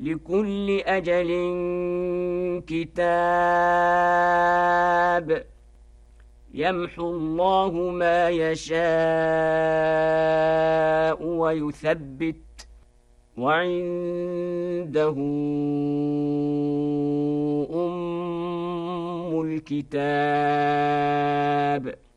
لكل أجل كتاب يمحو الله ما يشاء ويثبت وعنده أم الكتاب